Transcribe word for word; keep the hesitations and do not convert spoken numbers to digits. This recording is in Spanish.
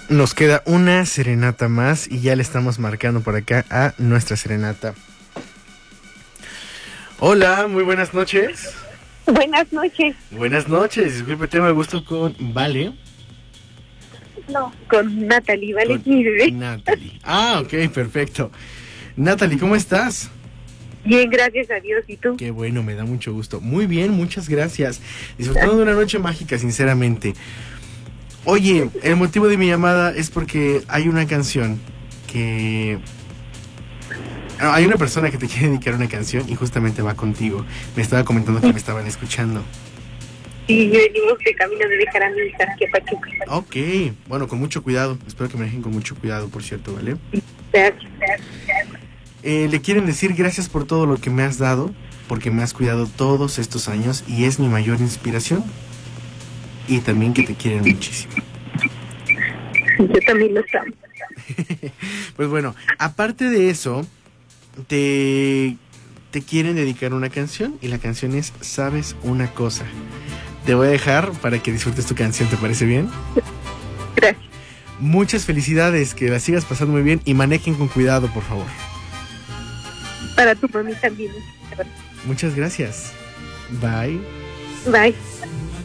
Nos queda una serenata más y ya le estamos marcando por acá a nuestra serenata. Hola, muy buenas noches. Buenas noches. Buenas noches, disculpe, tengo el gusto con Vale. No, con Natalie, ¿vale? Con Mi bebé. Natalie. Ah, ok, perfecto. Natalie, ¿cómo estás? Bien, gracias a Dios. ¿Y tú? Qué bueno, me da mucho gusto. Muy bien, muchas gracias. Disfrutando de una noche mágica, sinceramente. Oye, el motivo de mi llamada es porque hay una canción que... No, hay una persona que te quiere dedicar una canción y justamente va contigo. Me estaba comentando que me estaban escuchando. Sí, venimos de camino de dejar a mi hija aquí a Pachuca. Ok, bueno, con mucho cuidado. Espero que me dejen con mucho cuidado, por cierto, ¿vale? Gracias, gracias. Eh, le quieren decir gracias por todo lo que me has dado, porque me has cuidado todos estos años y es mi mayor inspiración. Y también que te quieren muchísimo. Yo también lo amo. Pues bueno, aparte de eso, te, te quieren dedicar una canción y la canción es ¿Sabes una cosa? Te voy a dejar para que disfrutes tu canción, ¿te parece bien? Gracias. Muchas felicidades, que la sigas pasando muy bien y manejen con cuidado, por favor. Para tu mami también. Muchas gracias. Bye. Bye.